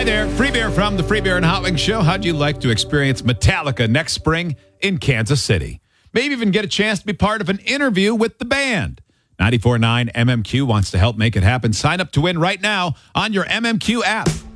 there, Free Beer from the Free Beer and Hot Wings Show. How'd you like to experience Metallica next spring in Kansas City? Maybe even get a chance to be part of an interview with the band. 94.9 MMQ wants to help make it happen. Sign up to win right now on your MMQ app.